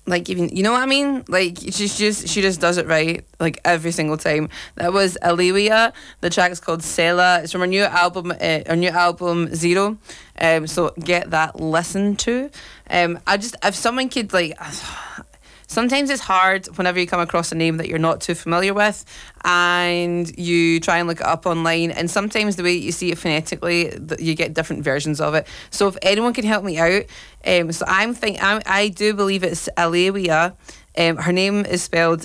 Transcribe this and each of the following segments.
Like, even, you know what I mean? Like, she just does it right, like, every single time. That was Alewia. The track's called Sela. It's from her new album Zero. So get that listened to. If someone could, like, sometimes it's hard whenever you come across a name that you're not too familiar with and you try and look it up online, and sometimes the way you see it phonetically, you get different versions of it. So if anyone can help me out, I do believe it's Alewia. Her name is spelled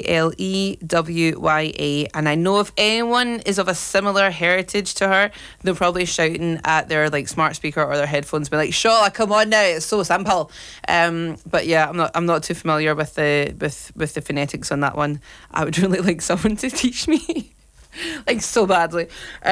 Alewya, and I know if anyone is of a similar heritage to her, they're probably shouting at their like smart speaker or their headphones, be like, "Shola, come on now, it's so simple." But yeah, I'm not too familiar with the phonetics on that one. I would really like someone to teach me. Like, so badly.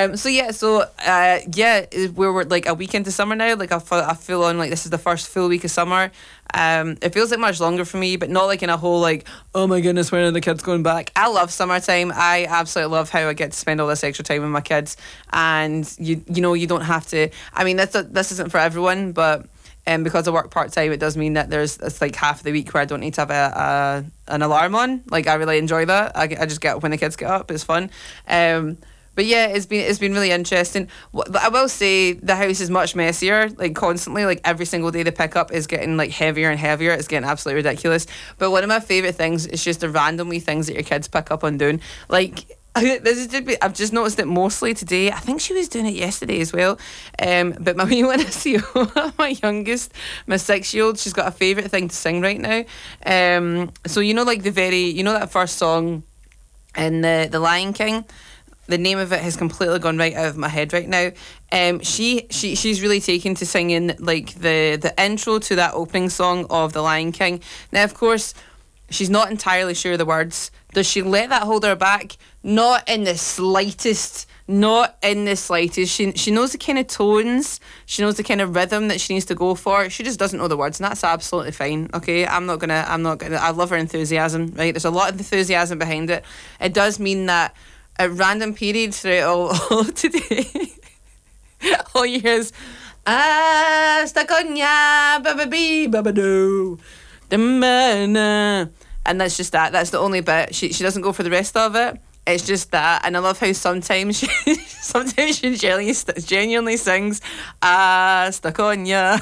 We're like a week into summer now. Like, I feel on like this is the first full week of summer. It feels like much longer for me, but not like in a whole like, oh my goodness, when are the kids going back? I love summertime. I absolutely love how I get to spend all this extra time with my kids, and you don't have to. I mean, this isn't for everyone, but because I work part-time, it does mean that it's like half of the week where I don't need to have an alarm on. Like, I really enjoy that. I just get up when the kids get up. It's fun. But yeah, it's been really interesting. I will say the house is much messier, like constantly, like every single day the pickup is getting like heavier and heavier. It's getting absolutely ridiculous. But one of my favourite things is just the random wee things that your kids pick up on doing. Like, I've just noticed it mostly today. I think she was doing it yesterday as well. But my wee one, my youngest, my 6-year-old, she's got a favourite thing to sing right now. So like that first song in the Lion King. The name of it has completely gone right out of my head right now. She's really taken to singing like the intro to that opening song of The Lion King. Now, of course, she's not entirely sure of the words. Does she let that hold her back? Not in the slightest. Not in the slightest. She knows the kind of tones. She knows the kind of rhythm that she needs to go for. She just doesn't know the words, and that's absolutely fine. Okay, I'm not gonna. I love her enthusiasm. Right, there's a lot of enthusiasm behind it. It does mean that at random periods throughout all today, all you hear is stuck on ya, babadoo, and that's just that. That's the only bit. She doesn't go for the rest of it. It's just that, and I love how sometimes she genuinely sings stuck on ya.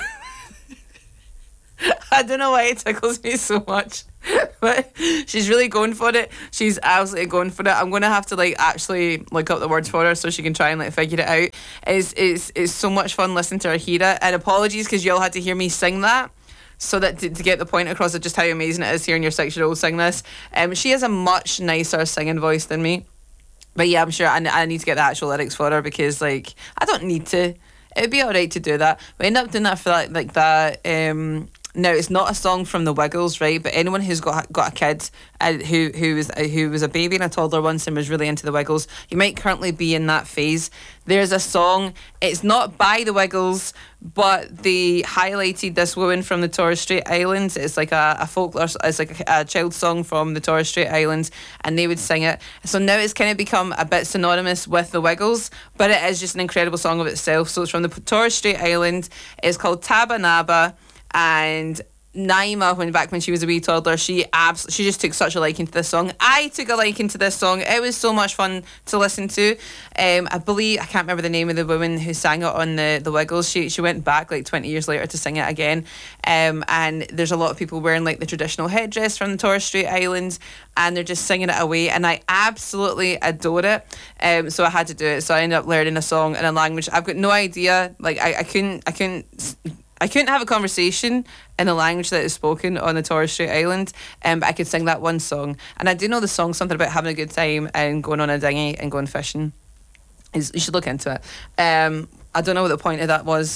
I don't know why it tickles me so much, but she's really going for it. She's absolutely going for it. I'm going to have to like actually look up the words for her so she can try and like figure it out. It's so much fun listening to her hear it. And apologies because you all had to hear me sing that, so that to get the point across of just how amazing it is hearing your 6-year-old sing this. She has a much nicer singing voice than me. But yeah, I'm sure I need to get the actual lyrics for her because like I don't need to. It'd be alright to do that. We end up doing that for that. Now, it's not a song from the Wiggles, right? But anyone who's got a kid who was a baby and a toddler once and was really into the Wiggles, you might currently be in that phase. There's a song, it's not by the Wiggles, but they highlighted this woman from the Torres Strait Islands. It's like a folklore, it's like a child song from the Torres Strait Islands, and they would sing it. So now it's kind of become a bit synonymous with the Wiggles, but it is just an incredible song of itself. So it's from the Torres Strait Islands. It's called Tabanaba. And Naima, when she was a wee toddler, she just took such a liking to this song. I took a liking to this song. It was so much fun to listen to. I believe, I can't remember the name of the woman who sang it on the Wiggles. She went back like 20 years later to sing it again. And there's a lot of people wearing like the traditional headdress from the Torres Strait Islands, and they're just singing it away, and I absolutely adore it. So I had to do it. So I ended up learning a song in a language I've got no idea. Like I couldn't have a conversation in a language that is spoken on the Torres Strait Island, but I could sing that one song. And I do know the song, something about having a good time and going on a dinghy and going fishing. You should look into it. I don't know what the point of that was.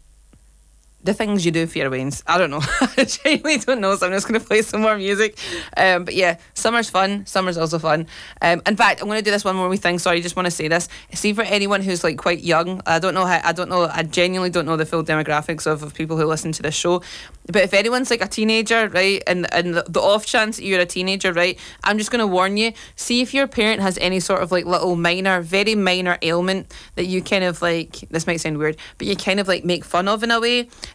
The things you do for your wains. I don't know. I genuinely don't know, so I'm just going to play some more music. But yeah, summer's fun. Summer's also fun. In fact, I'm going to do this one more wee thing. Sorry, I just want to say this. See, for anyone who's like quite young, I genuinely don't know the full demographics of people who listen to this show. But if anyone's like a teenager, right, and the off chance that you're a teenager, right, I'm just going to warn you. See if your parent has any sort of like little very minor ailment that you kind of like, this might sound weird, but you kind of like make fun of in a way.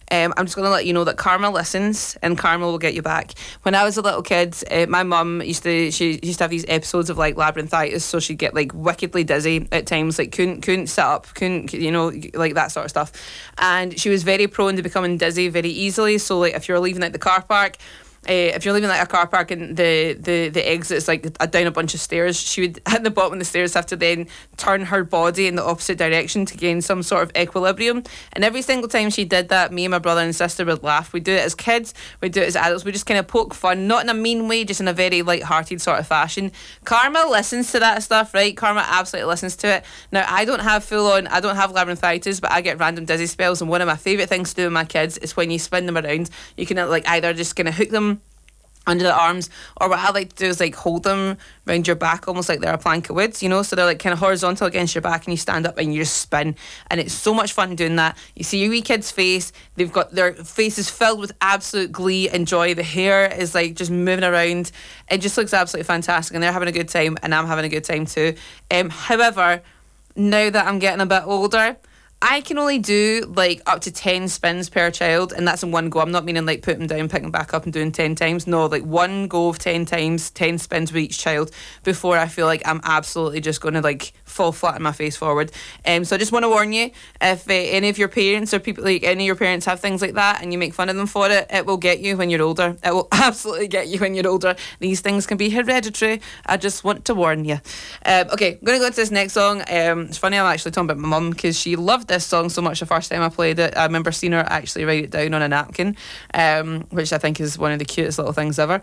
I'm just going to let you know that karma listens and karma will get you back. When I was a little kid, my mum used to have these episodes of like labyrinthitis, so she'd get like wickedly dizzy at times, like couldn't sit up, couldn't, you know, like that sort of stuff. And she was very prone to becoming dizzy very easily. So like if you're leaving like the car park, if you're leaving like a car park and the exit's like down a bunch of stairs, she would at the bottom of the stairs have to then turn her body in the opposite direction to gain some sort of equilibrium. And every single time she did that, me and my brother and sister would laugh. We'd do it as kids, we'd do it as adults. We just kind of poke fun, not in a mean way, just in a very light-hearted sort of fashion. Karma listens to that stuff, right? Karma absolutely listens to it. Now, I don't have labyrinthitis, but I get random dizzy spells, and one of my favourite things to do with my kids is when you spin them around, you can like either just kind of hook them under the arms, or what I like to do is like hold them around your back almost like they're a plank of wood, you know, so they're like kind of horizontal against your back, and you stand up and you just spin, and it's so much fun doing that. You see your wee kid's face, they've got their faces filled with absolute glee and joy, the hair is like just moving around, it just looks absolutely fantastic, and they're having a good time and I'm having a good time too. However, now that I'm getting a bit older, I can only do like up to 10 spins per child, and that's in one go. I'm not meaning like put them down, pick them back up and doing 10 times. No, like one go of 10 times, 10 spins with each child before I feel like I'm absolutely just going to like fall flat on my face forward. So I just want to warn you, if any of your parents or people, like any of your parents have things like that and you make fun of them for it, it will get you when you're older. It will absolutely get you when you're older. These things can be hereditary. I just want to warn you. Okay, I'm going to go into this next song. It's funny, I'm actually talking about my mum because she loved this song so much the first time I played it. I remember seeing her actually write it down on a napkin, which I think is one of the cutest little things ever.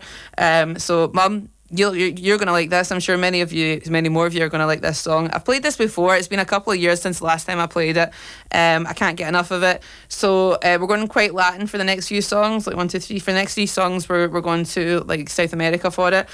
So Mum, you're going to like this. I'm sure many more of you are going to like this song. I've played this before. It's been a couple of years since the last time I played it. I can't get enough of it. So we're going quite Latin for the next few songs, like 1, 2, 3. For the next 3 songs, we're going to like South America for it.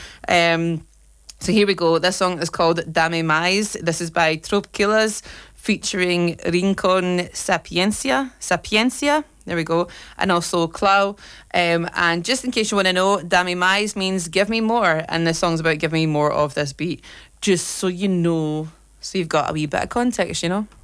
So here we go. This song is called Dame Mais. This is by Tropquilas featuring Rincon Sapiencia. There we go. And also Clau. And just in case you want to know, Dame Mais means give me more. And this song's about give me more of this beat. Just so you know. So you've got a wee bit of context, you know.